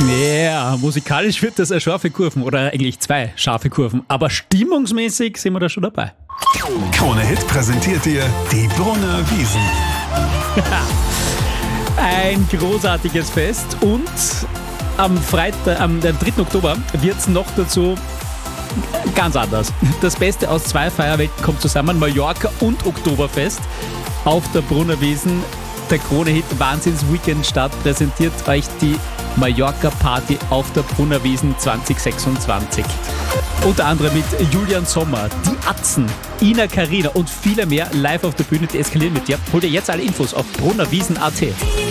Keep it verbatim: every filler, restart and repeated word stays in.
Ja, musikalisch wird das eine scharfe Kurven oder eigentlich zwei scharfe Kurven, aber stimmungsmäßig sind wir da schon dabei. Krone Hit präsentiert dir die Brunner Wiesn. Ein großartiges Fest und am Freitag, am dritten Oktober wird es noch dazu ganz anders. Das Beste aus zwei Feierwelten kommt zusammen, Mallorca und Oktoberfest auf der Brunner Wiesn. Der Krone Hit Wahnsinns Weekend Start präsentiert euch die Mallorca Party auf der Brunner Wiesn zwanzig sechsundzwanzig. Unter anderem mit Julian Sommer, die Atzen, Ina Karina und viele mehr live auf der Bühne, die eskalieren mit dir. Hol dir jetzt alle Infos auf brunnerwiesn punkt at.